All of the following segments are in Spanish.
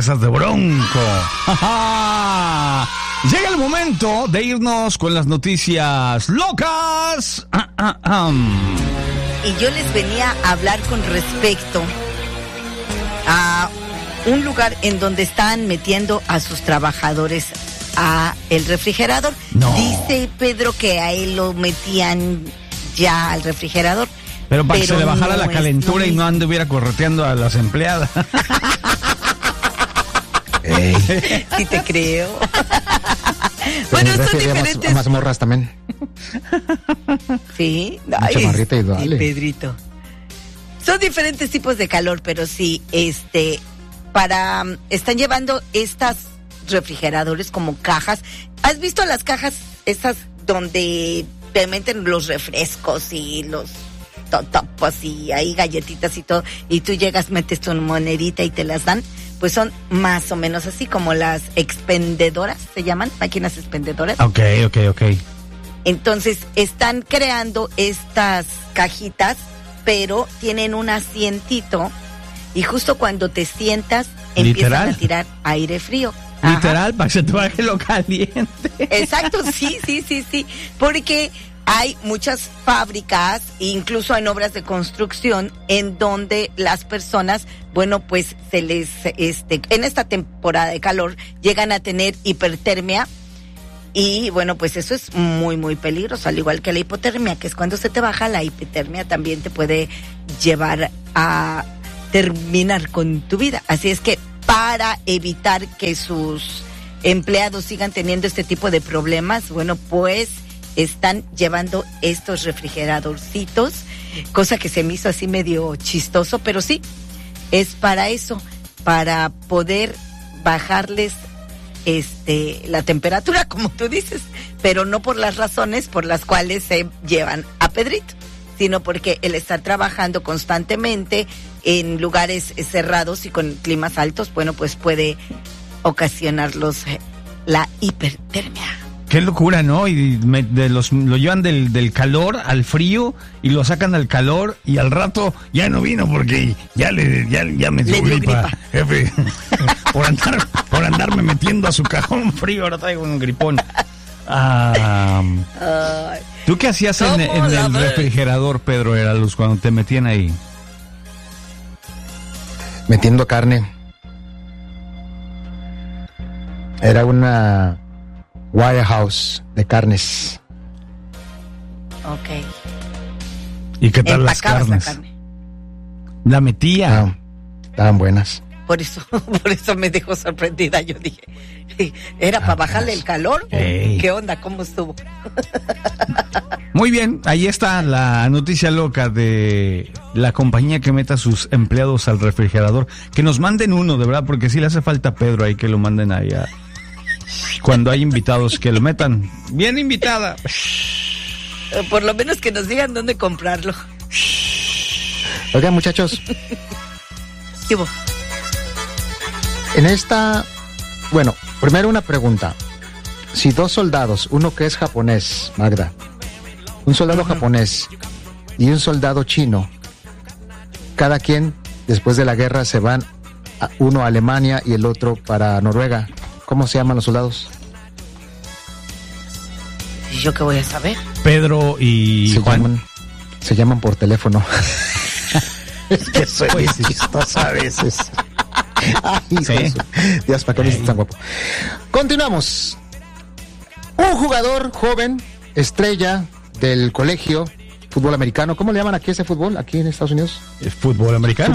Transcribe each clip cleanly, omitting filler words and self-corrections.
hamburguesas de Bronco. Llega el momento de irnos con las noticias locas. Y yo les venía a hablar con respecto a un lugar en donde están metiendo a sus trabajadores a el refrigerador. No. Dice Pedro que a él lo metían ya al refrigerador. Pero para que se le bajara la calentura y no anduviera correteando a las empleadas. Sí te creo. Bueno, son diferentes. Más morras también. Sí. Mucha marrita y dale. Pedrito. Son diferentes tipos de calor, pero sí, están llevando estas refrigeradores como cajas. ¿Has visto las cajas estas donde te meten los refrescos y los totopos y ahí galletitas y todo, y tú llegas, metes tu monedita y te las dan? Pues son más o menos así como las expendedoras, se llaman, máquinas expendedoras. Ok. Entonces están creando estas cajitas, pero tienen un asientito y justo cuando te sientas empiezan a tirar aire frío. Literal, Ajá. para que se te baje lo caliente. Exacto, sí, porque hay muchas fábricas, incluso en obras de construcción, en donde las personas, bueno, pues se les, en esta temporada de calor, llegan a tener hipertermia. Y bueno, pues eso es muy, muy peligroso, al igual que la hipotermia, que es cuando se te baja. La hipotermia también te puede llevar a terminar con tu vida. Así es que para evitar que sus empleados sigan teniendo este tipo de problemas, bueno, pues están llevando estos refrigeradorcitos, cosa que se me hizo así medio chistoso, pero sí, es para eso, para poder bajarles la temperatura, como tú dices, pero no por las razones por las cuales se llevan a Pedrito, sino porque el estar trabajando constantemente en lugares cerrados y con climas altos, bueno, pues puede ocasionarlos la hipertermia. Qué locura, ¿no? Y lo llevan del calor al frío y lo sacan al calor y al rato ya no vino porque ya me dio gripa. Jefe, por andarme metiendo a su cajón frío, ahora traigo un gripón. ¿Tú qué hacías en el refrigerador, Pedro Heraluz, cuando te metían ahí? Metiendo carne. Era una warehouse de carnes. Ok. ¿Y qué tal las carnes? La carne. La metía. Estaban buenas. Por eso me dejó sorprendida. Yo dije, ¿era para bajarle el calor? Ey. ¿Qué onda? ¿Cómo estuvo? Muy bien, ahí está la noticia loca de la compañía que meta a sus empleados al refrigerador. Que nos manden uno, de verdad, porque sí le hace falta a Pedro ahí que lo manden ahí cuando hay invitados, que lo metan. Bien invitada. Por lo menos que nos digan dónde comprarlo. Oigan, muchachos. ¿Qué hubo? Bueno, primero una pregunta. Si dos soldados, uno que es japonés, Magda, un soldado japonés y un soldado chino, cada quien después de la guerra se van, uno a Alemania y el otro para Noruega, ¿cómo se llaman los soldados? ¿Y yo qué voy a saber? Pedro y Juan. Se llaman por teléfono. Es que soy muy chistosa a veces. Ay, sí. Dios, ¿para qué me dices tan guapo? Continuamos. Un jugador joven, estrella del colegio, fútbol americano. ¿Cómo le llaman aquí ese fútbol? Aquí en Estados Unidos. ¿Es fútbol americano?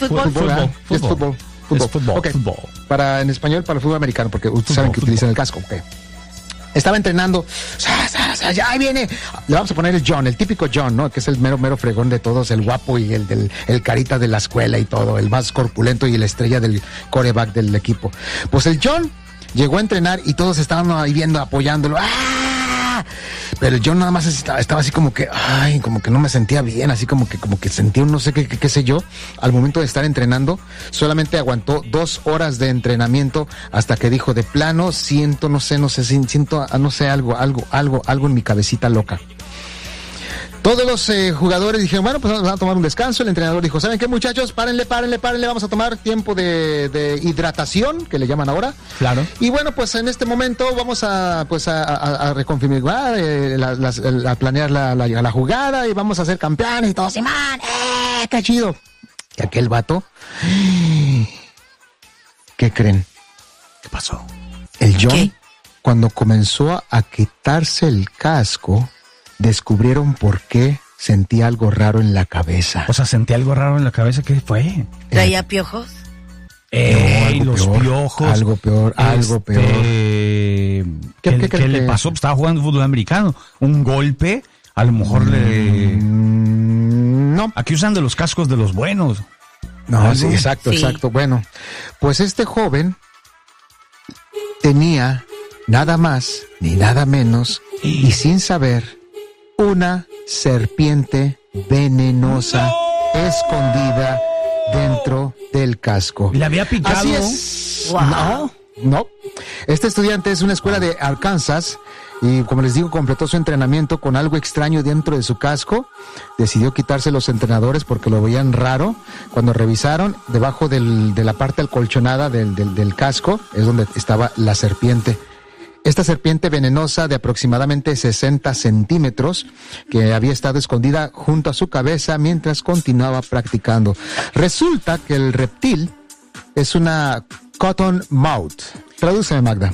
Fútbol. Okay. Para, en español, para el fútbol americano, porque ustedes saben que utilizan el casco. Okay. Estaba entrenando, ahí viene, le vamos a poner el John, el típico John, ¿no? Que es el mero fregón de todos, el guapo y el carita de la escuela y todo, el más corpulento y la estrella del quarterback del equipo. Pues el John llegó a entrenar y todos estaban ahí viendo, apoyándolo. Pero yo nada más estaba así como que, como que no me sentía bien, así como que sentía un no sé qué sé yo. Al momento de estar entrenando, solamente aguantó 2 horas de entrenamiento hasta que dijo, de plano, siento algo en mi cabecita loca. Todos los jugadores dijeron, bueno, pues vamos a tomar un descanso. El entrenador dijo, ¿saben qué, muchachos? Párenle, vamos a tomar tiempo de hidratación, que le llaman ahora. Claro. Y bueno, pues en este momento vamos a reconfirmar, a planear la jugada y vamos a ser campeones y todo. ¡Simán! ¡Qué chido! Y aquel vato, ¿qué creen? ¿Qué pasó? El John, ¿Qué? Cuando comenzó a quitarse el casco, descubrieron por qué sentía algo raro en la cabeza. O sea, sentí algo raro en la cabeza. ¿Qué fue? ¿Traía piojos? Algo Los peor, piojos. Algo peor. ¿Qué ¿Qué le pasó? Estaba jugando fútbol americano. ¿Un golpe? A lo mejor No. Aquí usan de los cascos de los buenos. No, sí, Sí. exacto. Bueno, pues este joven tenía nada más ni nada menos y sin saber una serpiente venenosa escondida dentro del casco. ¿Le había picado? Así es. Wow. No. Este estudiante es una escuela de Arkansas y, como les digo, completó su entrenamiento con algo extraño dentro de su casco. Decidió quitarse los entrenadores porque lo veían raro. Cuando revisaron, debajo de la parte acolchonada del casco es donde estaba la serpiente. Esta serpiente venenosa de aproximadamente 60 centímetros que había estado escondida junto a su cabeza mientras continuaba practicando. Resulta que el reptil es una cottonmouth. Tradúceme, Magda.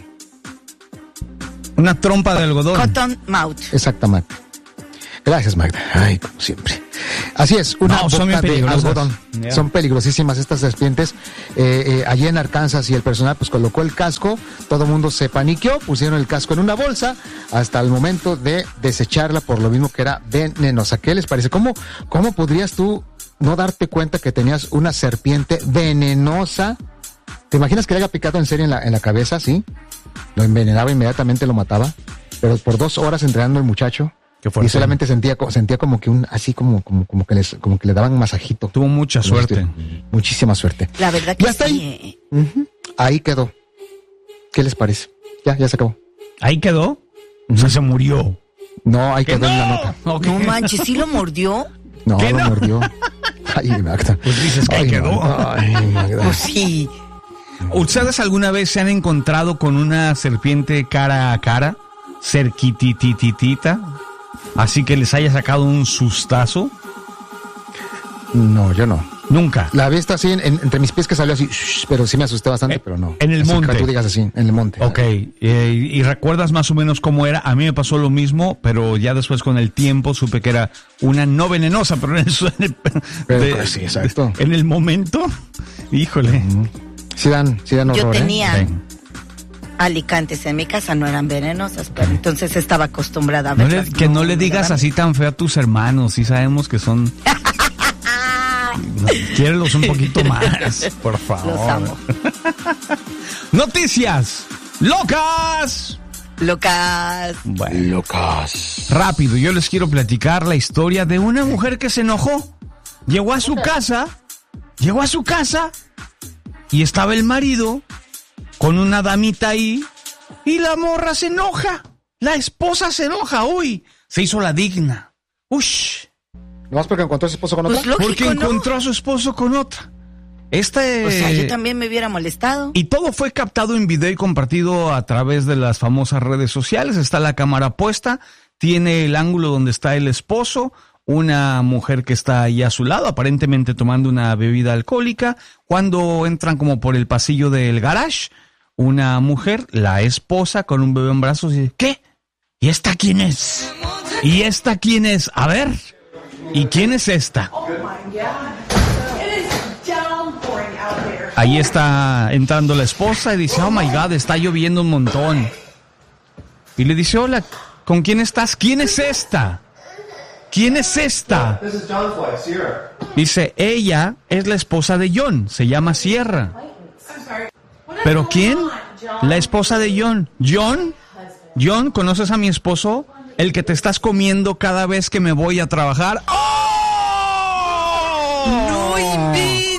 Una trompa de algodón. Cottonmouth. Exactamente. Gracias, Magda. Ay, como siempre. Así es, una No, son bien boca de peligrosas. algodón. Yeah. Son peligrosísimas estas serpientes. Allí en Arkansas, y el personal pues colocó el casco, todo el mundo se paniqueó, pusieron el casco en una bolsa hasta el momento de desecharla por lo mismo que era venenosa. ¿Qué les parece? ¿Cómo podrías tú no darte cuenta que tenías una serpiente venenosa? ¿Te imaginas que le haya picado en serio en la cabeza, sí? Lo envenenaba, inmediatamente lo mataba, pero por 2 horas entrenando el muchacho. Qué fuerte. Y solamente sentía como que como que le daban un masajito. Tuvo mucha suerte. Muchísima suerte. La verdad que Ya está sí. ahí. Ujú. Ahí quedó. ¿Qué les parece? Ya se acabó. ¿Ahí quedó? O sea, se murió. No, ahí ¿Que quedó en la no? nota. Ok. No manches, ¿sí lo mordió? No, ¿Que lo no? mordió. Ay, Magda. Pues dices que ahí Ay, quedó. Magda. Ay, Magda. Pues sí. ¿Ustedes alguna vez se han encontrado con una serpiente cara a cara? Cerquitititita. Así que les haya sacado un sustazo. No, yo no. Nunca. La vi está así entre mis pies que salió así, pero sí me asusté bastante, pero no. en el Así monte. Que tú digas así, en el monte. Ok, ¿y recuerdas más o menos cómo era? A mí me pasó lo mismo, pero ya después con el tiempo supe que era una no venenosa, pero Pero, sí, exacto. En el momento, híjole. Sí dan horror, Yo tenía Sí. alicantes en mi casa, no eran venenosas, pero entonces estaba acostumbrada a No verlas. que no le digas daban- así tan feo a tus hermanos, sí sabemos que son... Quiérelos un poquito más, por favor. Los amo. Noticias locas. Locas. Bueno, Locas. rápido, yo les quiero platicar la historia de una mujer que se enojó. Llegó a su casa y estaba el marido con una damita ahí y la morra se enoja. La esposa se enoja, uy, se hizo la digna. Ush, ¿Nomás porque encontró a su esposo con otra? Pues lógico, porque ¿no? encontró a su esposo con otra. O sea, yo también me hubiera molestado. Y todo fue captado en video y compartido a través de las famosas redes sociales. Está la cámara puesta, tiene el ángulo donde está el esposo, una mujer que está ahí a su lado, aparentemente tomando una bebida alcohólica. Cuando entran como por el pasillo del garage, una mujer, la esposa, con un bebé en brazos, y dice, ¿qué? ¿Y esta quién es? ¿Y esta quién es? A ver, ¿y quién es esta? Ahí está entrando la esposa y dice, oh my God, está lloviendo un montón. Y le dice, hola, ¿con quién estás? ¿Quién es esta? ¿Quién es esta? Dice, ella es la esposa de John, se llama Sierra. ¿Pero quién? La esposa de John. John, ¿conoces a mi esposo? El que te estás comiendo cada vez que me voy a trabajar. ¡Oh! ¡No inventes!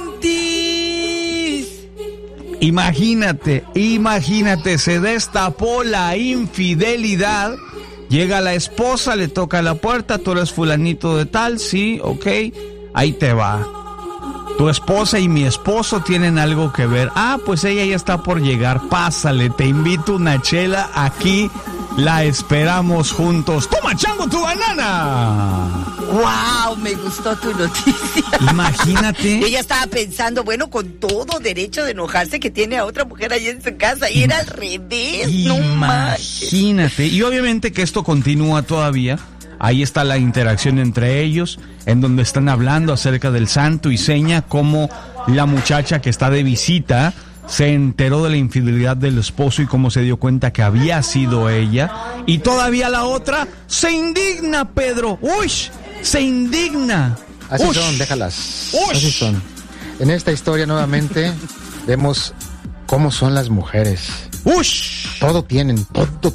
Imagínate, se destapó la infidelidad Llega la esposa, le toca la puerta, tú eres fulanito de tal, sí, ok, ahí te va. Tu esposa y mi esposo tienen algo que ver. Ah, pues ella ya está por llegar, pásale, te invito una chela, aquí la esperamos juntos. ¡Toma, chango, tu banana! ¡Wow! Me gustó tu noticia. Imagínate. Ella estaba pensando, bueno, con todo derecho de enojarse que tiene a otra mujer ahí en su casa. Y era al revés. Imagínate. Y obviamente que esto continúa todavía. Ahí está la interacción entre ellos, en donde están hablando acerca del santo y seña cómo la muchacha que está de visita se enteró de la infidelidad del esposo y cómo se dio cuenta que había sido ella. Y todavía la otra se indigna, Pedro. ¡Uy! Se indigna. Así ¡Ush! son, déjalas. ¡Ush! Así son. En esta historia nuevamente vemos cómo son las mujeres. ¡Ush! Todo tienen.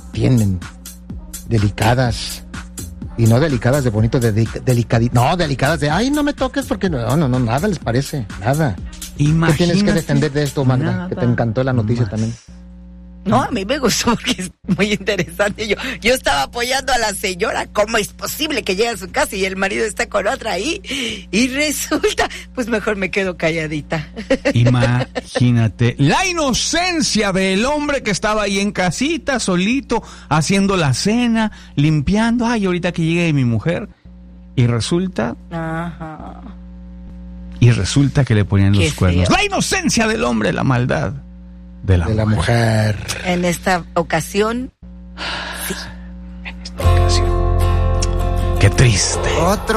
Delicadas. Y no delicadas de bonito, no, delicadas de, ay, no me toques porque no, nada les parece, nada. Imagínate. ¿Qué tienes que defender de esto, Magda? Nada, que te encantó la noticia más. También. No, a mí me gustó porque es muy interesante. Yo estaba apoyando a la señora. ¿Cómo es posible que llegue a su casa y el marido está con otra ahí? Y resulta, pues mejor me quedo calladita. Imagínate, la inocencia del hombre que estaba ahí en casita, solito, haciendo la cena, limpiando. Ay, ahorita que llegue mi mujer. Y resulta... Ajá. Y resulta que le ponían los cuernos. Feo. La inocencia del hombre, la maldad de la mujer. En esta ocasión, sí. En esta ocasión. Qué triste. Otro